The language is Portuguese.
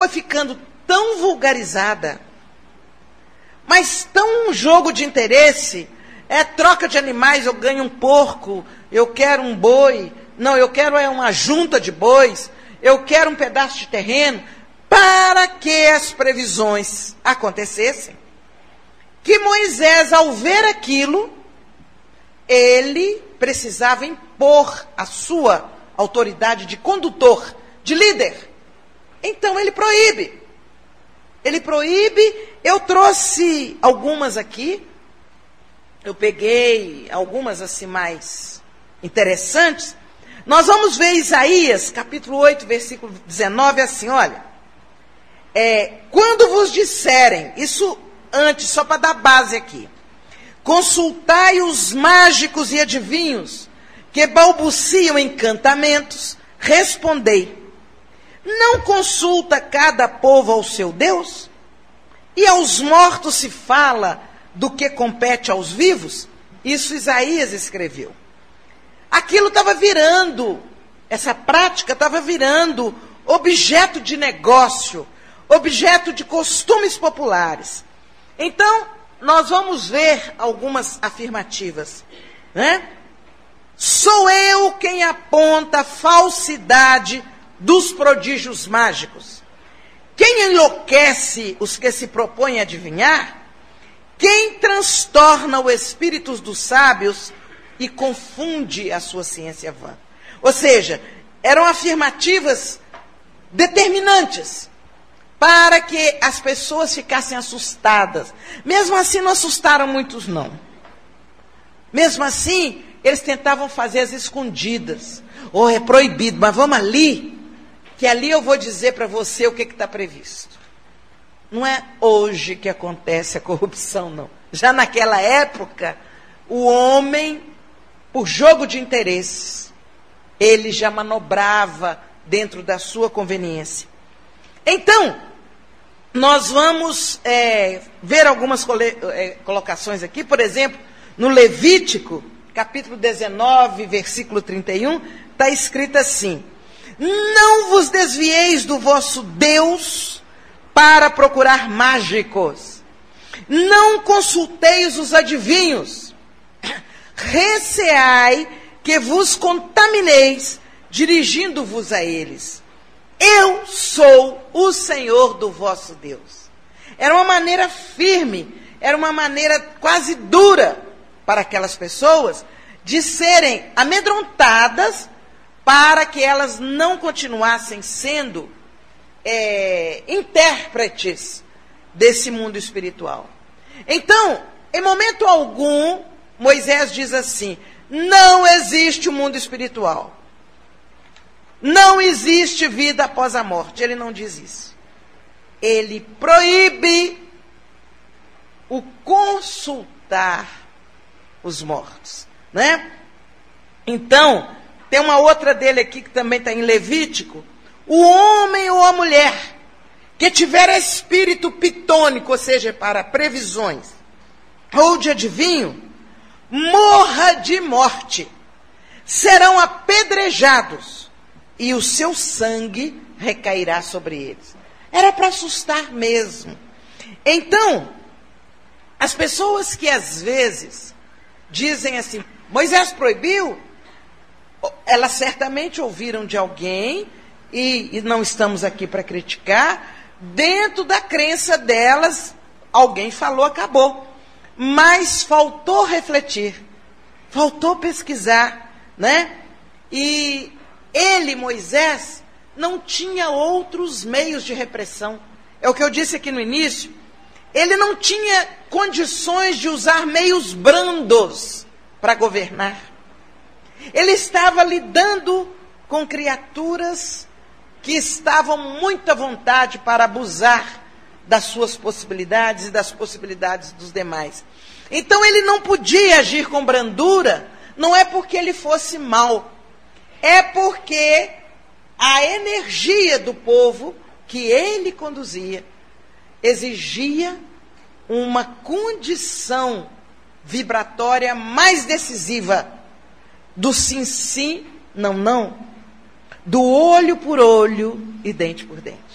foi ficando tão vulgarizada, mas tão um jogo de interesse, troca de animais, eu ganho um porco, eu quero um boi, não, eu quero uma junta de bois, eu quero um pedaço de terreno, para que as previsões acontecessem, que Moisés, ao ver aquilo, ele precisava impor a sua autoridade de condutor, de líder. Então ele proíbe. Ele proíbe. Eu trouxe algumas aqui. Eu peguei algumas assim mais interessantes. Nós vamos ver Isaías, capítulo 8, versículo 19, assim, olha. Quando vos disserem, isso antes, só para dar base aqui. Consultai os mágicos e adivinhos, que balbuciam encantamentos, respondei. Não consulta cada povo ao seu Deus? E aos mortos se fala do que compete aos vivos? Isso Isaías escreveu. Aquilo estava virando, essa prática estava virando objeto de negócio, objeto de costumes populares. Então, nós vamos ver algumas afirmativas, né? Sou eu quem aponta a falsidade dos prodígios mágicos. Quem enlouquece os que se propõem a adivinhar? Quem transtorna o espírito dos sábios e confunde a sua ciência vã? Ou seja, eram afirmativas determinantes para que as pessoas ficassem assustadas. Mesmo assim, não assustaram muitos, não. Mesmo assim, eles tentavam fazer as escondidas. É proibido, mas vamos ali, que ali eu vou dizer para você o que está previsto. Não é hoje que acontece a corrupção, não. Já naquela época, o homem, por jogo de interesses, ele já manobrava dentro da sua conveniência. Então, nós vamos ver algumas colocações aqui. Por exemplo, no Levítico, capítulo 19, versículo 31, está escrito assim: não vos desvieis do vosso Deus para procurar mágicos. Não consulteis os adivinhos. Receai que vos contamineis, dirigindo-vos a eles. Eu sou o Senhor do vosso Deus. Era uma maneira firme, era uma maneira quase dura para aquelas pessoas de serem amedrontadas para que elas não continuassem sendo intérpretes desse mundo espiritual. Então, em momento algum, Moisés diz assim: não existe o mundo espiritual. Não existe vida após a morte. Ele não diz isso. Ele proíbe o consultar os mortos, né? Então, tem uma outra dele aqui que também está em Levítico. O homem ou a mulher que tiver espírito pitônico, ou seja, para previsões, ou de adivinho, morra de morte. Serão apedrejados e o seu sangue recairá sobre eles. Era para assustar mesmo. Então, as pessoas que às vezes dizem assim, Moisés proibiu, elas certamente ouviram de alguém, e não estamos aqui para criticar, dentro da crença delas, alguém falou, acabou. Mas faltou refletir, faltou pesquisar, né? E ele, Moisés, não tinha outros meios de repressão. É o que eu disse aqui no início. Ele não tinha condições de usar meios brandos para governar. Ele estava lidando com criaturas que estavam muito à vontade para abusar das suas possibilidades e das possibilidades dos demais. Então ele não podia agir com brandura, não é porque ele fosse mau, é porque a energia do povo que ele conduzia exigia uma condição vibratória mais decisiva do sim, sim, não, não, do olho por olho e dente por dente.